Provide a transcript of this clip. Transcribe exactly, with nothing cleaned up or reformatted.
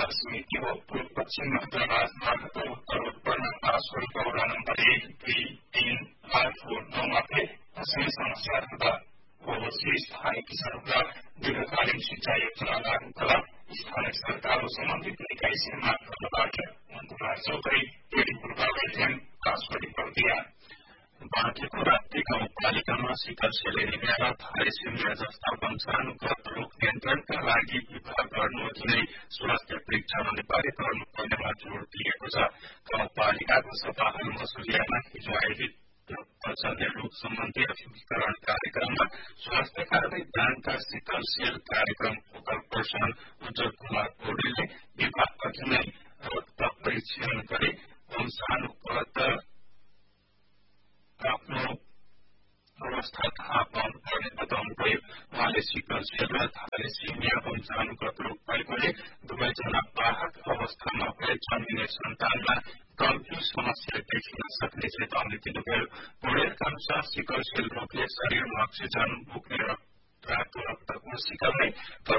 संचार समिति हो पूर्व पश्चिम मध्य राजमार्गको उत्तर उत्पन्न पासवर्डको वडा नम्बर एक दुई तीन आठ नौमा कसैले समस्या हुँदा ओभरसिज स्थानीय किसानहरूलाई दीर्घकालीन सिंचाई योजना लागू स्थानीय सरकार सम्बन्धित निकाय मार्फतबाट मन्त्रीराज चौधरी पूर्वालाई ध्यान पासवर्डी प्रक्रिया बाँकेको राप्ती गाउँपालिकामा शिखर सेलेरिया र थालेसिमिया जस्ता वंशानुगत रोग नियन्त्रणका लागि विभाग गर्नु अघि स्वास्थ्य परीक्षण अनिवार्य गर्नुपर्नेमा जोड़ दिएको छ। गाउँपालिकाको सभाहल मसुलियामा हिजो आयोजित पचल्य रोग सम्बन्धी अभिमुखीकरण कार्यक्रममा स्वास्थ्य कार्य ब्याङ्कका शिखर सेल कार्यक्रम फोकल पर्सन उज्जवल कुमार पौडेलले विभाग अघि नै रक्त परीक्षण गरे वंशानुगत आफ्नो अवस्था थाहा पाउनु पर्ने बताउनुभयो। उहाँले शिखर सेल र थालेसिमिया वंशानुगत रोग भएकोले दुवैजना वाहक अवस्थामा भए जन्मिने सन्तानमा गम्भीर समस्या देखिन सक्ने चेतावनी दिनुभयो। पौडेलका अनुसार शिखर सेल रोगले शरीरमा अक्सिजन बोक्ने रक्त रक्त कोशिकालाई